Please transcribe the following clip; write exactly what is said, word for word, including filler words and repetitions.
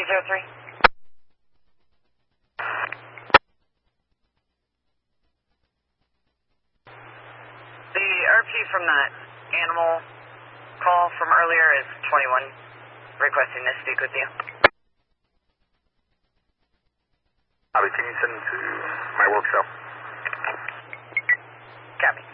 three zero three. The R P from that animal call from earlier is twenty-one, requesting to speak with you. Bobby, can you send to my work cell? Copy.